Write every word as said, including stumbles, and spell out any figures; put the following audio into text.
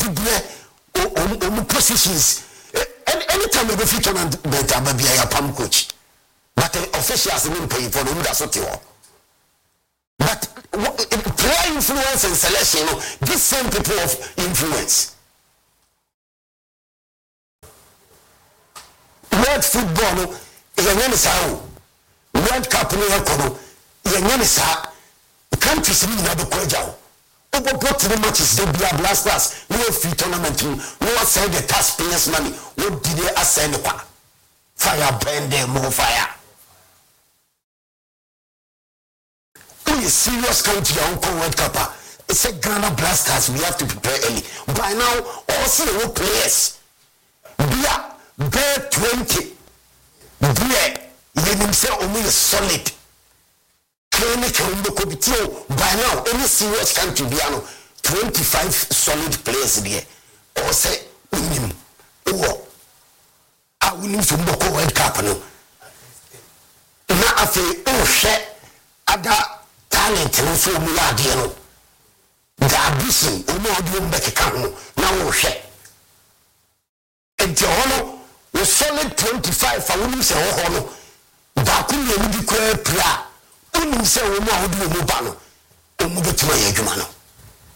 on on positions. Anytime we fit on better maybe I pam coach. But the officials will pay for them that's what you want. But player influence and selection, you know, these same people of influence. World football is a name sao. World Cup no yakono is a name sao. Countries ni na do kwejao. Obo brought the matches the Blasters no free tournament no assign the taxpayers money. What did they assign kwa? Fire burn them more fire. We serious country on World Cup. It's a Ghana Blasters. We have to prepare early. By now, also the players. Be a bear twenty. Bear, you himself only solid. By now, any serious country be twenty-five solid players there. Or say, win or I win him from the World Cup. No, now I feel oh shit, other talent and formula deal. The ambition, no more doing better come now. Oh shit, and the honor was solid twenty-five for women say oh honor. Bakumi and the prayer. Unim se wo ma odu mo ba no omu betima ye adwuma no